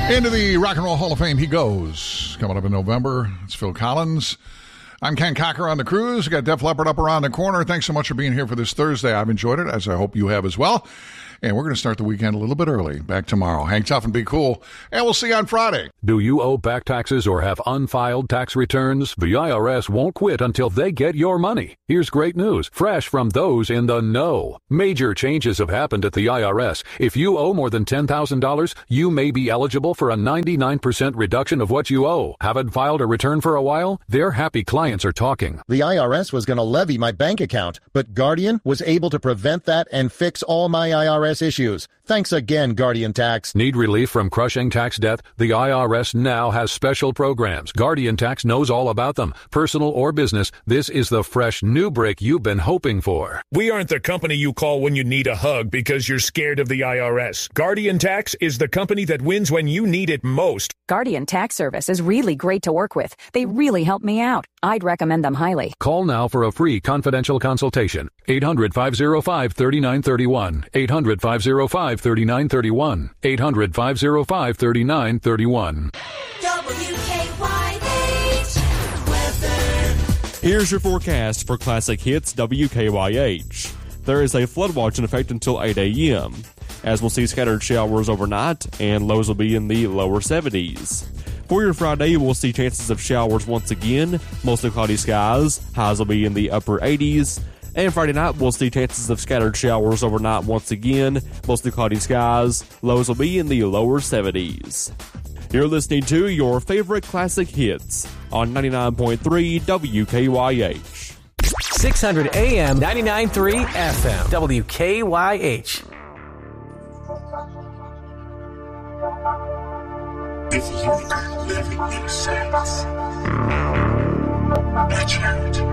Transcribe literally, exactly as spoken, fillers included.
Into the Rock and Roll Hall of Fame he goes. Coming up in November, it's Phil Collins. I'm Ken Cocker on the cruise. We got Def Leppard up around the corner. Thanks so much for being here for this Thursday. I've enjoyed it, as I hope you have as well. And we're going to start the weekend a little bit early. Back tomorrow. Hang tough and be cool. And we'll see you on Friday. Do you owe back taxes or have unfiled tax returns? The I R S won't quit until they get your money. Here's great news, fresh from those in the know. Major changes have happened at the I R S. If you owe more than ten thousand dollars, you may be eligible for a ninety-nine percent reduction of what you owe. Haven't filed a return for a while? Their happy clients are talking. The I R S was going to levy my bank account, but Guardian was able to prevent that and fix all my I R S issues. Thanks again, Guardian Tax. Need relief from crushing tax debt? The I R S now has special programs. Guardian Tax knows all about them. Personal or business, this is the fresh new break you've been hoping for. We aren't the company you call when you need a hug because you're scared of the I R S. Guardian Tax is the company that wins when you need it most. Guardian Tax Service is really great to work with. They really help me out. I'd recommend them highly. Call now for a free confidential consultation. eight hundred, five oh five, three nine three one. eight hundred, five oh five, three nine three one. eight hundred, five oh five, three nine three one. W K Y H weather. Here's your forecast for Classic Hits W K Y H. There is a flood watch in effect until eight a.m., as we'll see scattered showers overnight, and lows will be in the lower seventies. For your Friday, we'll see chances of showers once again, mostly cloudy skies, highs will be in the upper eighties. And Friday night, we'll see chances of scattered showers overnight once again, mostly cloudy skies, lows will be in the lower seventies. You're listening to your favorite classic hits on ninety-nine point three W K Y H. six hundred A M, ninety-nine point three F M, W K Y H. If you are living in silence, reach out.